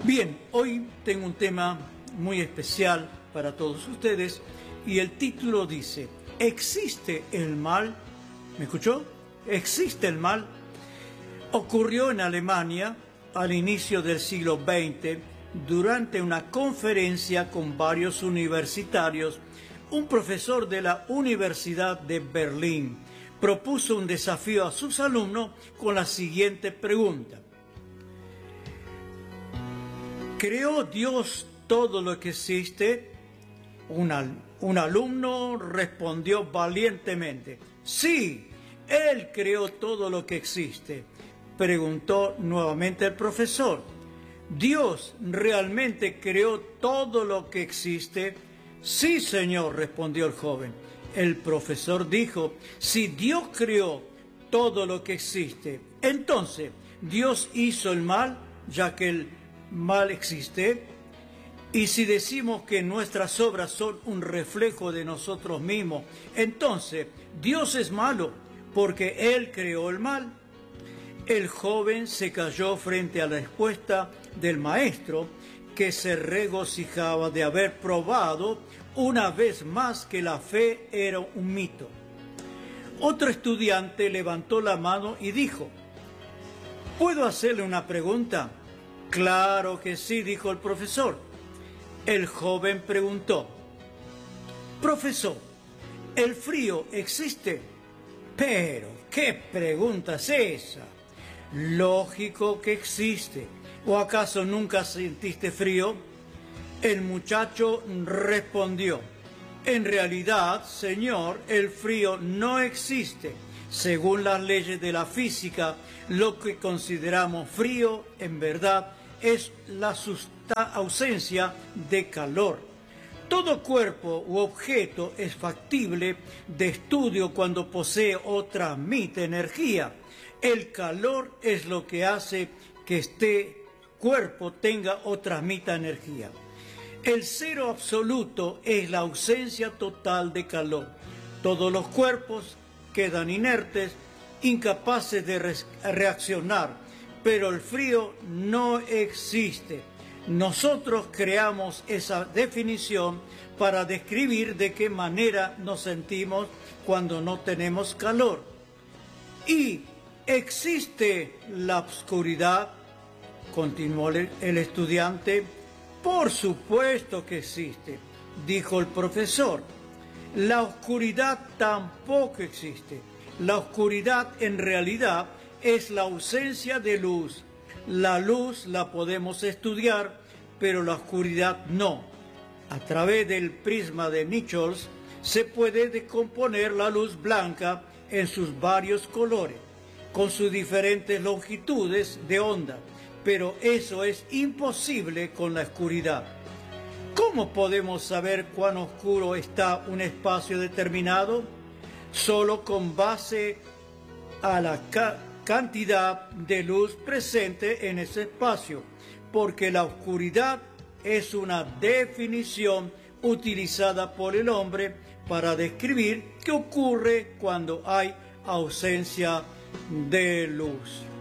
Bien, hoy tengo un tema muy especial para todos ustedes y el título dice, ¿existe el mal? ¿Me escuchó? ¿Existe el mal? Ocurrió en Alemania al inicio del siglo XX, durante una conferencia con varios universitarios. Un profesor de la Universidad de Berlín propuso un desafío a sus alumnos con la siguiente pregunta. ¿Creó Dios todo lo que existe? Un alumno respondió valientemente, sí, Él creó todo lo que existe. Preguntó nuevamente el profesor, ¿Dios realmente creó todo lo que existe? Sí, señor, respondió el joven. El profesor dijo, si Dios creó todo lo que existe, entonces, ¿Dios hizo el mal, ya que el mal existe? Y si decimos que nuestras obras son un reflejo de nosotros mismos, entonces, ¿Dios es malo porque Él creó el mal? El joven se cayó frente a la respuesta del maestro, que se regocijaba de haber probado una vez más que la fe era un mito. Otro estudiante levantó la mano y dijo, ¿puedo hacerle una pregunta? Claro que sí, dijo el profesor. El joven preguntó, profesor, ¿el frío existe? Pero, ¿qué pregunta es esa? Lógico que existe. ¿O acaso nunca sentiste frío? El muchacho respondió, en realidad, señor, el frío no existe. Según las leyes de la física, lo que consideramos frío, en verdad, es la ausencia de calor. Todo cuerpo u objeto es factible de estudio cuando posee o transmite energía. El calor es lo que hace que este cuerpo tenga o transmita energía. El cero absoluto es la ausencia total de calor. Todos los cuerpos quedan inertes, incapaces de reaccionar, pero el frío no existe. Nosotros creamos esa definición para describir de qué manera nos sentimos cuando no tenemos calor. Y ¿existe la oscuridad? Continuó el estudiante. Por supuesto que existe, dijo el profesor. La oscuridad tampoco existe. La oscuridad en realidad es la ausencia de luz. La luz la podemos estudiar, pero la oscuridad no. A través del prisma de Nichols se puede descomponer la luz blanca en sus varios colores, con sus diferentes longitudes de onda, pero eso es imposible con la oscuridad. ¿Cómo podemos saber cuán oscuro está un espacio determinado? Solo con base a la cantidad de luz presente en ese espacio, porque la oscuridad es una definición utilizada por el hombre para describir qué ocurre cuando hay ausencia de luz.